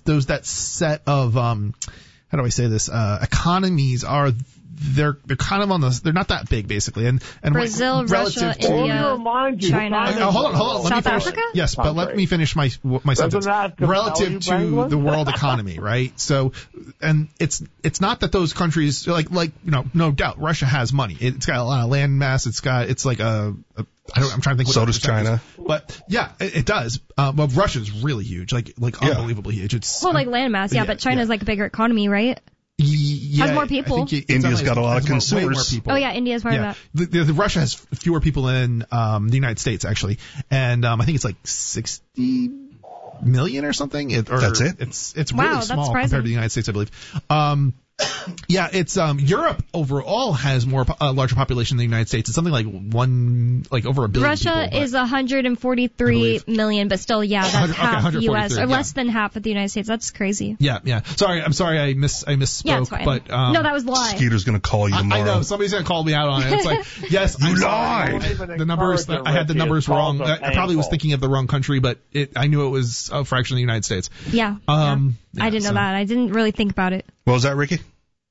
that set of how do I say this? Economies are. They're kind of on the. They're not that big, basically, and Brazil, Russia, India, China. Hold on. Let South me finish. Africa? Yes, but let me finish my sentence. Relative to the world economy, right? So, and it's not that those countries like no doubt Russia has money. It's got a lot of land mass. It's like I'm trying to think. So does China. But yeah, it does. But Russia's really huge, like unbelievably huge. It's like land mass, but China's like a bigger economy, right? Yeah, has more people. India's got a lot of consumers. Way more people. Oh yeah, India's part of that. The Russia has fewer people than the United States actually, and I think it's like 60 million or something. That's it. It's really small compared to the United States, I believe. Yeah, it's Europe overall has larger population than the United States. It's something like over a billion. Russia people, is 143 million, but still, that's half the U.S. or less than half of the United States. That's crazy. Yeah. I'm sorry, I misspoke. Yeah, it's fine. But no, that was a lie. Skeeter's going to call you tomorrow. I know somebody's going to call me out on it. It's like, yes, you lied. The numbers, I had the numbers wrong. I probably was thinking of the wrong country, but I knew it was a fraction of the United States. Yeah. I didn't know that. I didn't really think about it. What was that, Ricky?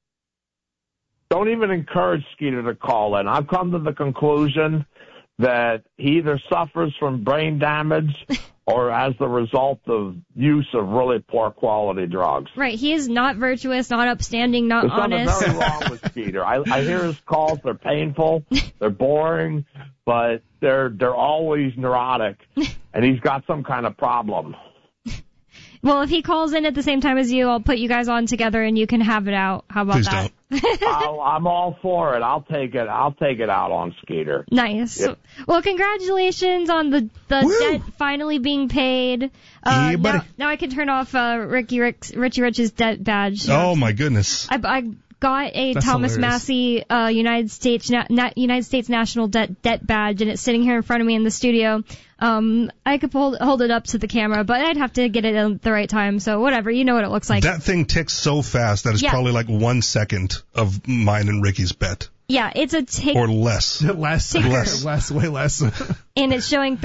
Don't even encourage Skeeter to call in. I've come to the conclusion that he either suffers from brain damage or as the result of use of really poor quality drugs. Right. He is not virtuous, not upstanding, not honest. There's something very wrong with Skeeter. I hear his calls. They're painful. They're boring, but they're always neurotic, and he's got some kind of problem. Well, if he calls in at the same time as you, I'll put you guys on together and you can have it out. How about Please that? I'm all for it. I'll take it out on Skeeter. Nice. Yep. Well, congratulations on the debt finally being paid. Now I can turn off Richie Rich's debt badge. Oh my goodness. I got a That's Thomas hilarious. Massey United States National Debt badge, and it's sitting here in front of me in the studio. I could hold it up to the camera, but I'd have to get it at the right time. So whatever, you know what it looks like. That thing ticks so fast that it's probably like 1 second of mine and Ricky's bet. Yeah, it's a tick. Or less. Way less. And it's showing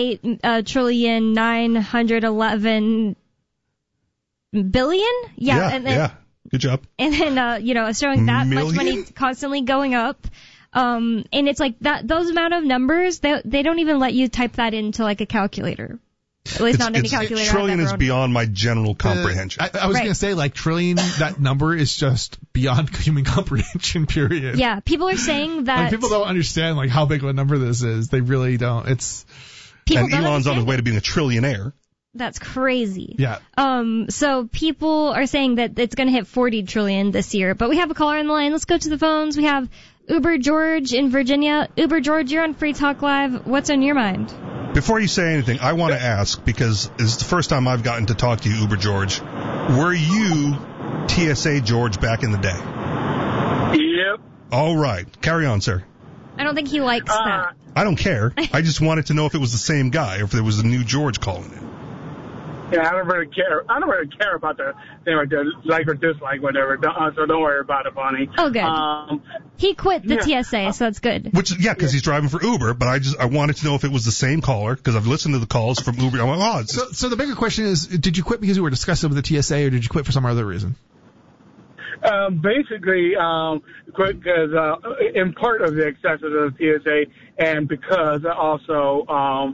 38,911 billion. Yeah. Good job. And then, it's showing that much money constantly going up. And it's like that, those amount of numbers, they don't even let you type that into like a calculator. At least not any calculator. Trillion is beyond my general comprehension. I was going to say, like, trillion, that number is just beyond human comprehension, period. Yeah, people are saying that. Like, people don't understand, like, how big of a number this is. They really don't. And Elon's on his way to being a trillionaire. That's crazy. Yeah. So people are saying that it's going to hit 40 trillion this year. But we have a caller in the line. Let's go to the phones. We have Uber George in Virginia. Uber George, you're on Free Talk Live. What's on your mind? Before you say anything, I want to ask, because it's the first time I've gotten to talk to you, Uber George. Were you TSA George back in the day? Yep. All right. Carry on, sir. I don't think he likes that. I don't care. I just wanted to know if it was the same guy or if there was a new George calling in. Yeah, I don't really care. I don't really care about the thing like the like or dislike, whatever. So don't worry about it, Bonnie. Oh, good. He quit the TSA, so that's good. Because he's driving for Uber. But I wanted to know if it was the same caller, because I've listened to the calls from Uber. I'm like, So the bigger question is, did you quit because you were disgusted with the TSA, or did you quit for some other reason? Basically, because in part of the excesses of the TSA, and because also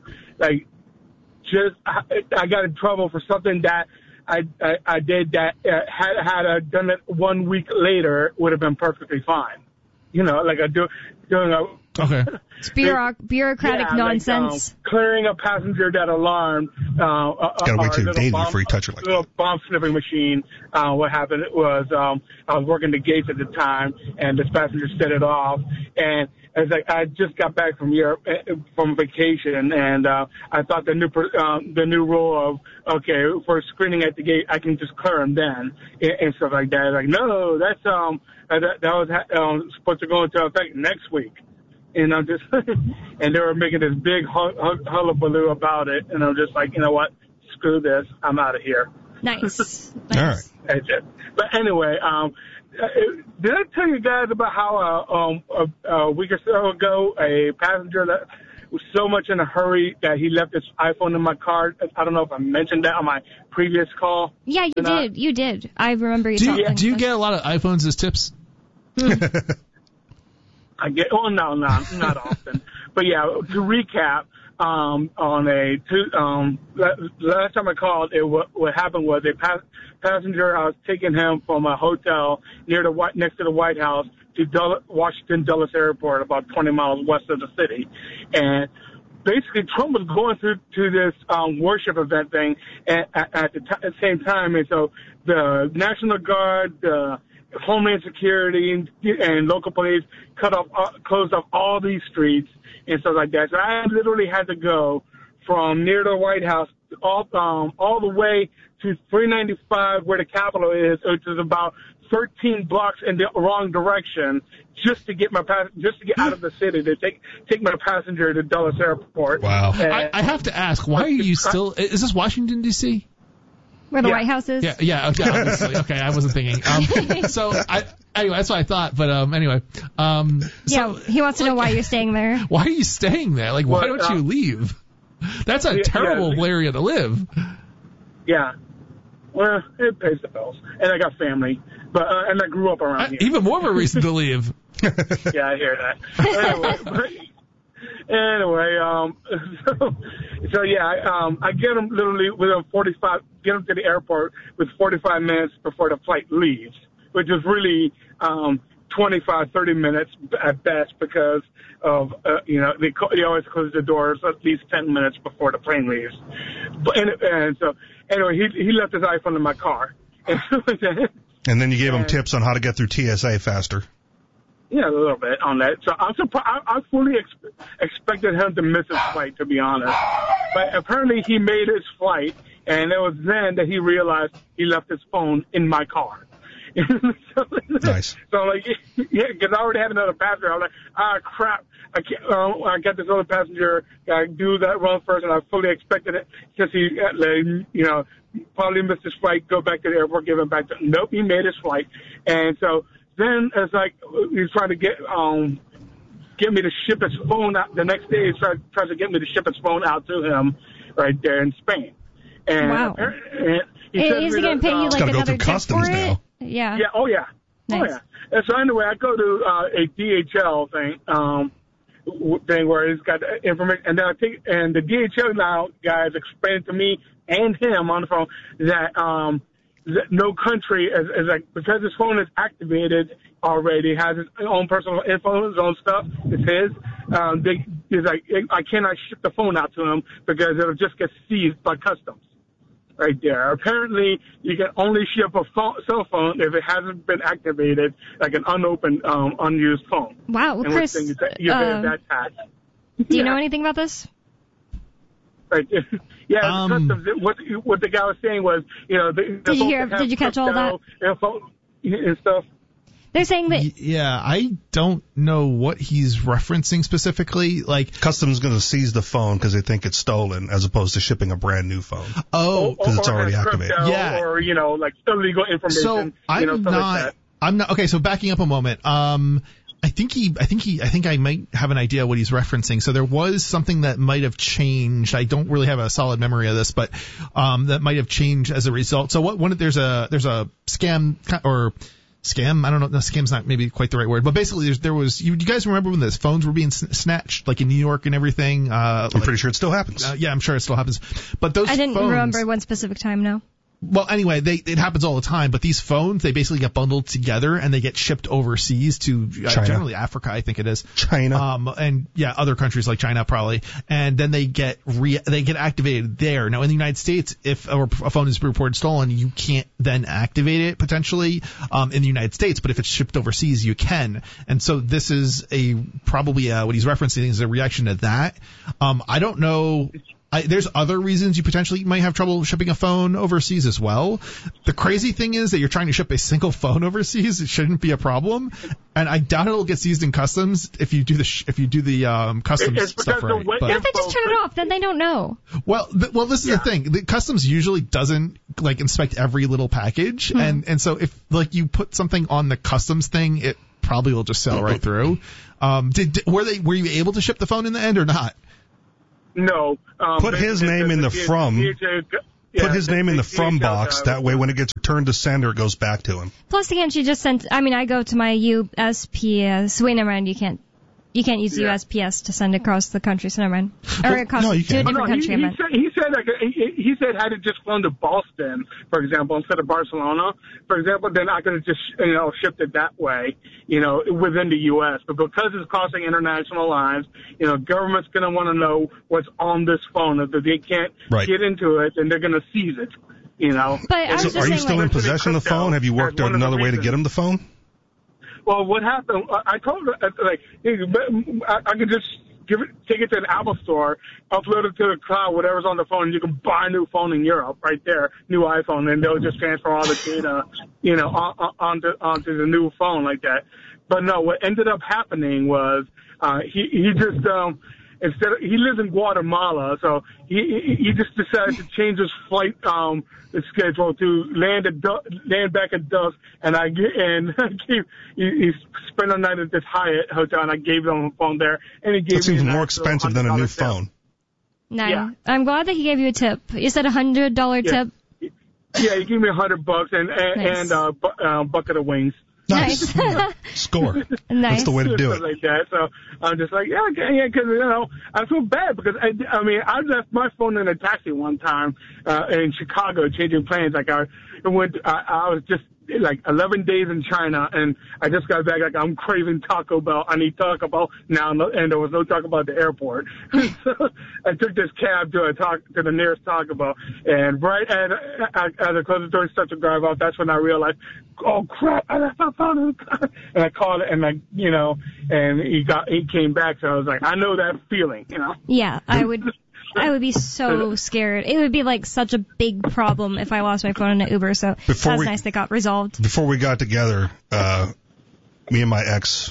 I got in trouble for something that I did that had I done it 1 week later would have been perfectly fine. Doing a okay. It's bureaucratic nonsense. Like, clearing a passenger that alarmed. Gotta wait till you're dating before you touch her like that. Little bomb sniffing machine. What happened was I was working the gates at the time, and this passenger set it off, and it's like I just got back from Europe from vacation, and I thought the new rule of for screening at the gate, I can just clear them then and stuff like that. Like no, that's that was supposed to go into effect next week. And I'm just, and they were making this big hullabaloo about it, and I'm just like, you know what? Screw this. I'm out of here. Nice. All right. That's it. But anyway, did I tell you guys about how a week or so ago a passenger that was so much in a hurry that he left his iPhone in my car. I don't know if I mentioned that on my previous call. Yeah, you did. You did. I remember you talking. Do you get a lot of iPhones as tips? I get. Oh no, not often. But yeah, to recap, last time I called, what happened was a passenger. I was taking him from a hotel next to the White House to Washington Dulles Airport, about 20 miles west of the city, and basically Trump was going through to this worship event thing at the same time, and so the National Guard, the Homeland Security, and local police closed off all these streets and stuff like that. So I literally had to go from near the White House all the way to 395 where the Capitol is, which is about 13 blocks in the wrong direction, just to get out of the city to take my passenger to Dulles Airport. Wow! I have to ask, why are you still? Is this Washington D.C.? Where the White House is? Yeah, okay, obviously. Okay, I wasn't thinking. Anyway, that's what I thought. But anyway. He wants to know why you're staying there. Why are you staying there? Like, why don't you leave? That's a terrible area to live. Yeah. Well, it pays the bills, and I got family, and I grew up around here. Even more of a reason to leave. Yeah, I hear that. Anyway, I get him literally within get him to the airport with 45 minutes before the flight leaves, which is really 25, 30 minutes at best because of, they always close the doors at least 10 minutes before the plane leaves. So anyway, he left his iPhone in my car. And then you gave him tips on how to get through TSA faster. Yeah, a little bit on that. So I'm surprised. I fully expected him to miss his flight, to be honest. But apparently he made his flight, and it was then that he realized he left his phone in my car. Nice. So because I already had another passenger. I was like, crap. I can't. I got this other passenger. I do that run first, and I fully expected it because he, probably missed his flight. Go back to the airport, give him back. Nope, he made his flight, and so. Then it's like he's trying to get me to ship his phone out. The next day he tries to get me to ship his phone out to him right there in Spain. And wow. And is he going to pay you like another tip customs for it? now. Yeah. Yeah. Oh yeah. Nice. Oh yeah. And so anyway, I go to a DHL thing where he's got information, and then the DHL now guys explained to me and him on the phone that no country is like, because his phone is activated already, has his own personal info, his own stuff, it's his. He's like, I cannot ship the phone out to him because it'll just get seized by customs. Right there. Apparently, you can only ship a cell phone if it hasn't been activated, like an unopened, unused phone. Wow, well, Chris, you're that tax. Do you know anything about this? Right. Yeah, customs. What the guy was saying was, Did you catch all that? And stuff. They're saying that. Yeah, I don't know what he's referencing specifically. Like, customs going to seize the phone because they think it's stolen, as opposed to shipping a brand new phone. Oh, because it's already activated. Yeah, or like illegal information. So I'm not. Okay, so backing up a moment. I think I might have an idea what he's referencing. So there was something that might have changed. I don't really have a solid memory of this, but that might have changed as a result. So there's a scam or scam. I don't know. No, scam's not maybe quite the right word, but basically there was. You guys remember when those phones were being snatched, like in New York and everything? I'm pretty sure it still happens. Yeah, I'm sure it still happens. But those I didn't phones, remember one specific time. No. Well, anyway, it happens all the time, but these phones, they basically get bundled together and they get shipped overseas to generally Africa, I think it is. China. And yeah, other countries like China probably. And then they get activated there. Now in the United States, if a phone is reported stolen, you can't then activate it potentially, in the United States, but if it's shipped overseas, you can. And so this is probably what he's referencing is a reaction to that. I don't know. There's other reasons you potentially might have trouble shipping a phone overseas as well. The crazy thing is that you're trying to ship a single phone overseas. It shouldn't be a problem, and I doubt it'll get seized in customs if you do the customs stuff right. What if they just turn it off? Then they don't know. Well, this is the thing. The customs usually doesn't inspect every little package, and so if you put something on the customs thing, it probably will just sail right through. Were you able to ship the phone in the end or not? No. Put his name in the from. Put his name in the from box. That way, when it gets returned to sender, it goes back to him. Plus, again, she just sent. I mean, I go to my USPS. Wait, never mind. You can't use the USPS to send across the country. So never mind. Or across to a different country. He said had it just flown to Boston, for example, instead of Barcelona, for example, then I could have just shipped it that way, within the U.S. But because it's crossing international lines, government's going to want to know what's on this phone. If they can't get into it, then they're going to seize it. But so are you still in possession of the phone? Have you worked out another way to get him the phone? Well, what happened? I told her I could just take it to an Apple store, upload it to the cloud, whatever's on the phone, and you can buy a new phone in Europe right there, new iPhone, and they'll just transfer all the data, onto the new phone like that. But no, what ended up happening was he just he lives in Guatemala, so he just decided to change his flight schedule to land back at dusk, and he spent a night at this Hyatt hotel, and I gave him a phone there, and he gave me. That seems more expensive than a new phone. No, yeah. I'm glad that he gave you a tip. You said $100 tip. Yeah, he gave me $100 and a bucket of wings. Nice. Score. Nice. That's the way to do it. Like that. So I'm just like, because I feel bad because I left my phone in a taxi one time in Chicago changing planes. Like I was just like 11 days in China, and I just got back. Like I'm craving Taco Bell. I need Taco Bell now, and there was no Taco Bell at the airport. So I took this cab to the nearest Taco Bell, and right as I closed the door and started to drive off, that's when I realized, oh crap! I left my phone in the car. And I called it, and and he came back. So I was like, I know that feeling, Yeah, I would be so scared. It would be like such a big problem if I lost my phone in an Uber. So that's nice that got resolved. Before we got together, me and my ex,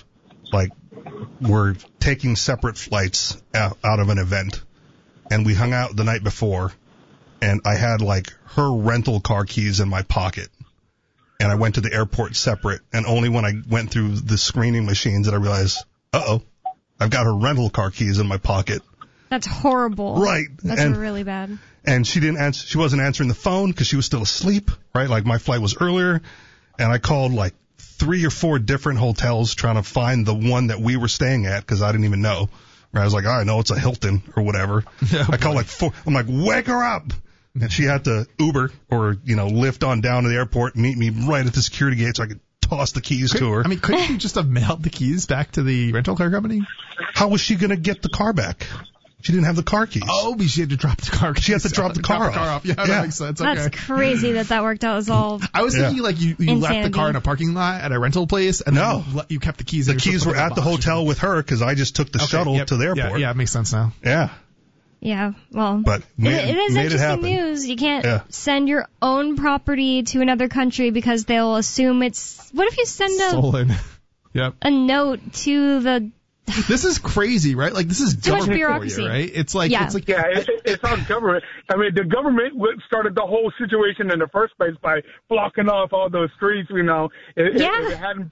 were taking separate flights out of an event, and we hung out the night before, and I had her rental car keys in my pocket, and I went to the airport separate, and only when I went through the screening machines did I realize, I've got her rental car keys in my pocket. That's horrible. Right. That's really bad. And she didn't answer. She wasn't answering the phone because she was still asleep, right? Like my flight was earlier, and I called 3 or 4 different hotels trying to find the one that we were staying at because I didn't even know. Right? I was like, I know it's a Hilton or whatever. I called 4. I'm like, wake her up. And she had to Uber or Lyft on down to the airport, meet me right at the security gate so I could toss the keys to her. Couldn't you just have mailed the keys back to the rental car company? How was she going to get the car back? She didn't have the car keys. Oh, but she had to drop the car keys. She had to drop the car off. Yeah, that makes sense. Okay. That's crazy that worked out as all. I was thinking you left the car in a parking lot at a rental place, and then you kept the keys. The keys were at the hotel with her because I just took the shuttle to the airport. Yeah, it makes sense now. Yeah. Yeah, well, but it is interesting news. You can't send your own property to another country because they'll assume it's. What if you send stolen? a note to the. This is crazy, right? This is government for you, right? It's it's on government. The government started the whole situation in the first place by blocking off all those streets. If it hadn't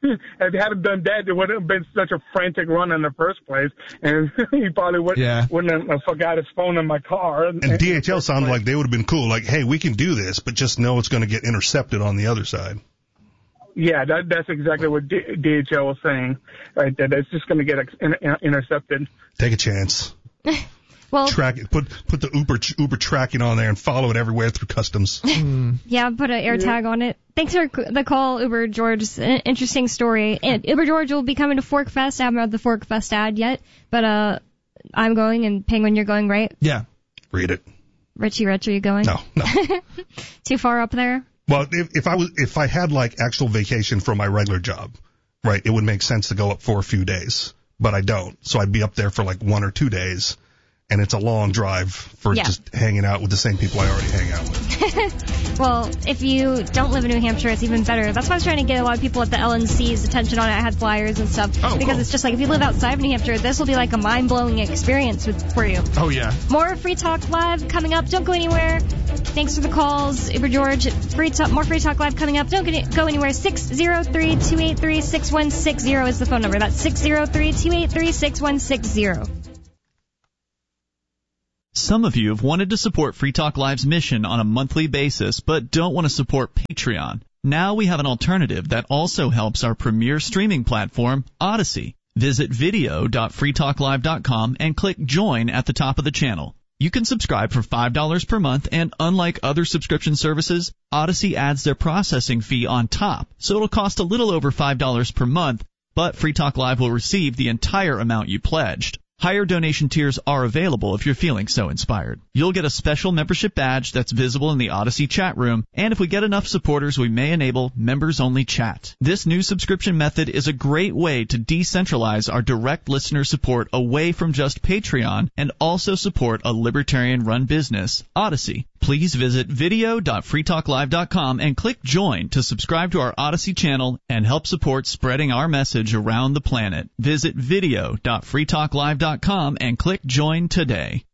done that, there wouldn't have been such a frantic run in the first place, and he probably wouldn't have forgot his phone in my car. And DHL sounded like they would have been cool. Hey, we can do this, but just know it's going to get intercepted on the other side. Yeah, that's exactly what DHL was saying, right? That it's just going to get intercepted. Take a chance. Well, track it. Put the Uber tracking on there and follow it everywhere through customs. Yeah, put an air tag on it. Thanks for the call, Uber George. It's an interesting story. And Uber George will be coming to Fork Fest. I haven't had the Fork Fest ad yet, but I'm going, and Penguin, you're going, right? Yeah. Read it. Richie Rich, are you going? No. Too far up there? Well, if I had actual vacation from my regular job, right, it would make sense to go up for a few days, but I don't. So I'd be up there for 1 or 2 days, and it's a long drive for just hanging out with the same people I already hang out with. Well, if you don't live in New Hampshire, it's even better. That's why I was trying to get a lot of people at the LNC's attention on it. I had flyers and stuff. Because it's just if you live outside of New Hampshire, this will be a mind-blowing experience for you. Oh, yeah. More Free Talk Live coming up. Don't go anywhere. Thanks for the calls, Uber George. More Free Talk Live coming up. Don't go anywhere. 603-283-6160 is the phone number. That's 603-283-6160. Some of you have wanted to support Free Talk Live's mission on a monthly basis, but don't want to support Patreon. Now we have an alternative that also helps our premier streaming platform, Odyssey. Visit video.freetalklive.com and click Join at the top of the channel. You can subscribe for $5 per month, and unlike other subscription services, Odyssey adds their processing fee on top, so it'll cost a little over $5 per month, but Free Talk Live will receive the entire amount you pledged. Higher donation tiers are available if you're feeling so inspired. You'll get a special membership badge that's visible in the Odyssey chat room, and if we get enough supporters, we may enable members-only chat. This new subscription method is a great way to decentralize our direct listener support away from just Patreon and also support a libertarian-run business, Odyssey. Please visit video.freetalklive.com and click Join to subscribe to our Odyssey channel and help support spreading our message around the planet. Visit video.freetalklive.com and click Join today.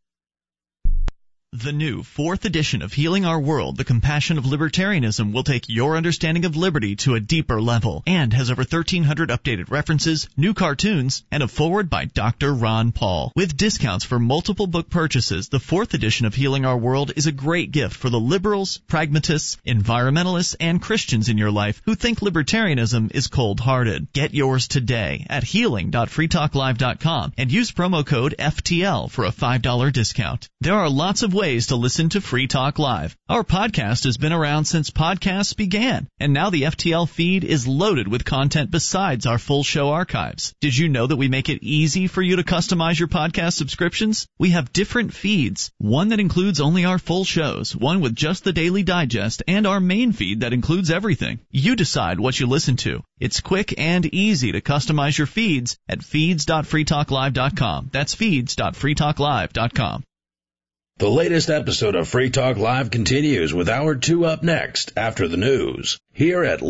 The new 4th edition of Healing Our World, The Compassion of Libertarianism, will take your understanding of liberty to a deeper level and has over 1,300 updated references, new cartoons, and a foreword by Dr. Ron Paul. With discounts for multiple book purchases, the 4th edition of Healing Our World is a great gift for the liberals, pragmatists, environmentalists, and Christians in your life who think libertarianism is cold-hearted. Get yours today at healing.freetalklive.com and use promo code FTL for a $5 discount. There are lots of ways to listen to Free Talk Live. Our podcast has been around since podcasts began, and now the FTL feed is loaded with content besides our full show archives. Did you know that we make it easy for you to customize your podcast subscriptions? We have different feeds, one that includes only our full shows, one with just the Daily Digest, and our main feed that includes everything. You decide what you listen to. It's quick and easy to customize your feeds at feeds.freetalklive.com. That's feeds.freetalklive.com. The latest episode of Free Talk Live continues with Hour 2 up next after the news here at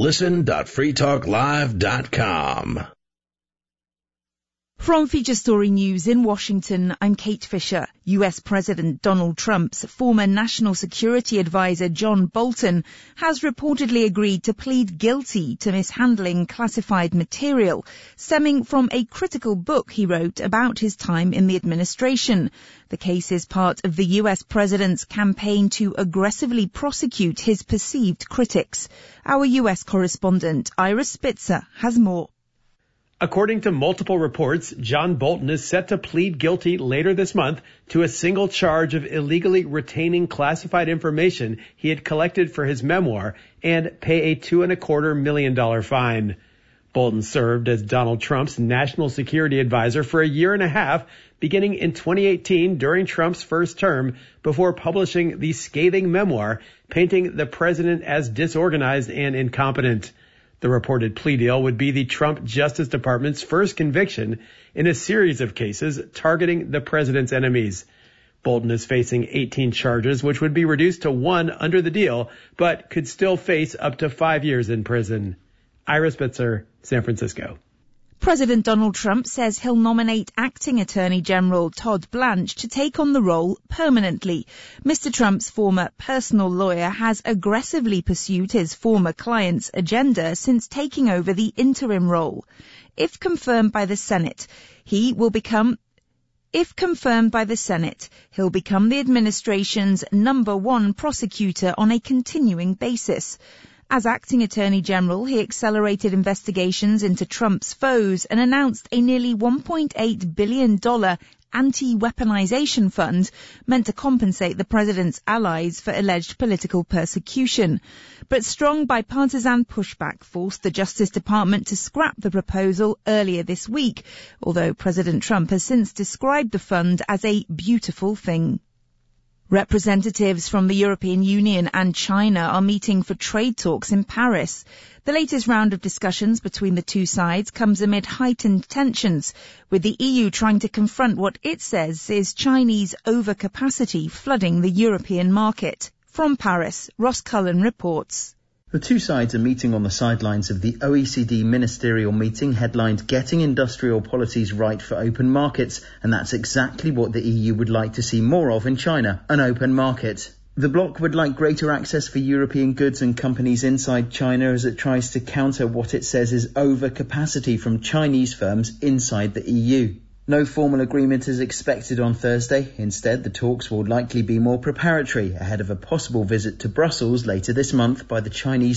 listen.freetalklive.com. From Feature Story News in Washington, I'm Kate Fisher. U.S. President Donald Trump's former National Security Advisor John Bolton has reportedly agreed to plead guilty to mishandling classified material stemming from a critical book he wrote about his time in the administration. The case is part of the U.S. president's campaign to aggressively prosecute his perceived critics. Our U.S. correspondent Ira Spitzer has more. According to multiple reports, John Bolton is set to plead guilty later this month to a single charge of illegally retaining classified information he had collected for his memoir and pay a $2.25 million fine. Bolton served as Donald Trump's national security advisor for a year and a half, beginning in 2018 during Trump's first term, before publishing the scathing memoir painting the president as disorganized and incompetent. The reported plea deal would be the Trump Justice Department's first conviction in a series of cases targeting the president's enemies. Bolton is facing 18 charges, which would be reduced to 1 under the deal, but could still face up to 5 years in prison. Ira Spitzer, San Francisco. President Donald Trump says he'll nominate Acting Attorney General Todd Blanche to take on the role permanently. Mr. Trump's former personal lawyer has aggressively pursued his former client's agenda since taking over the interim role. If confirmed by the Senate, he'll become the administration's #1 prosecutor on a continuing basis. As acting attorney general, he accelerated investigations into Trump's foes and announced a nearly $1.8 billion anti-weaponization fund meant to compensate the president's allies for alleged political persecution. But strong bipartisan pushback forced the Justice Department to scrap the proposal earlier this week, although President Trump has since described the fund as a beautiful thing. Representatives from the European Union and China are meeting for trade talks in Paris. The latest round of discussions between the two sides comes amid heightened tensions, with the EU trying to confront what it says is Chinese overcapacity flooding the European market. From Paris, Ross Cullen reports. The two sides are meeting on the sidelines of the OECD ministerial meeting headlined Getting Industrial Policies Right for Open Markets, and that's exactly what the EU would like to see more of in China, an open market. The bloc would like greater access for European goods and companies inside China as it tries to counter what it says is overcapacity from Chinese firms inside the EU. No formal agreement is expected on Thursday. Instead, the talks will likely be more preparatory ahead of a possible visit to Brussels later this month by the Chinese